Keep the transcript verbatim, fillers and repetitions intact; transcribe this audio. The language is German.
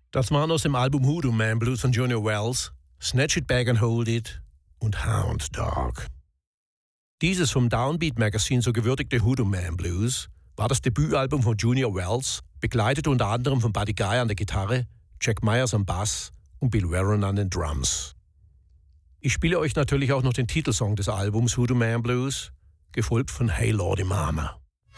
Das waren aus dem Album Hoodoo Man Blues von Junior Wells, Snatch It Back and Hold It und Hound Dog. Dieses vom Downbeat Magazine so gewürdigte Hoodoo Man Blues war das Debütalbum von Junior Wells, begleitet unter anderem von Buddy Guy an der Gitarre, Jack Myers am Bass und Bill Warren an den Drums. Ich spiele euch natürlich auch noch den Titelsong des Albums Hoodoo Man Blues, gefolgt von Hey Lordy Mama.